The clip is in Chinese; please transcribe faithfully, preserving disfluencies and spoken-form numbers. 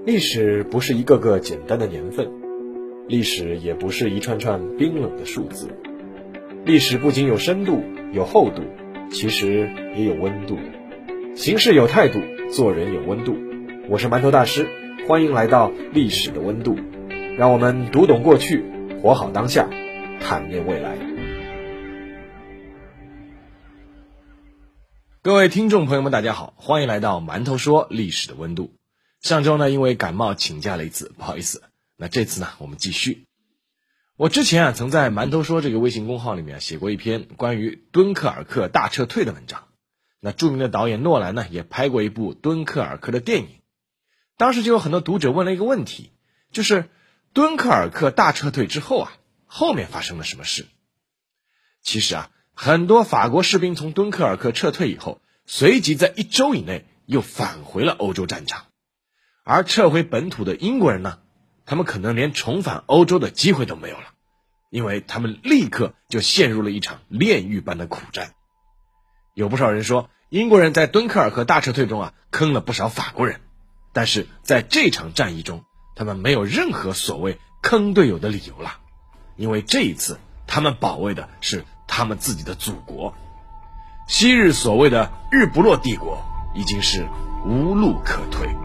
历史不是一个个简单的年份，历史也不是一串串冰冷的数字。历史不仅有深度有厚度，其实也有温度。行事有态度，做人有温度。我是馒头大师，欢迎来到历史的温度，让我们读懂过去，活好当下，探面未来。 各位听众朋友们大家好，欢迎来到馒头说历史的温度。上周呢因为感冒请假了一次，不好意思，那这次呢我们继续。我之前啊曾在馒头说这个微信公号里面写过一篇关于敦刻尔克大撤退的文章，那著名的导演诺兰呢也拍过一部敦刻尔克的电影。当时就有很多读者问了一个问题，就是敦刻尔克大撤退之后啊后面发生了什么事。其实啊很多法国士兵从敦刻尔克撤退以后，随即在一周以内又返回了欧洲战场。而撤回本土的英国人呢，他们可能连重返欧洲的机会都没有了，因为他们立刻就陷入了一场炼狱般的苦战。有不少人说，英国人在敦刻尔克大撤退中啊坑了不少法国人，但是在这场战役中，他们没有任何所谓坑队友的理由了，因为这一次他们保卫的是他们自己的祖国。昔日所谓的日不落帝国已经是无路可退。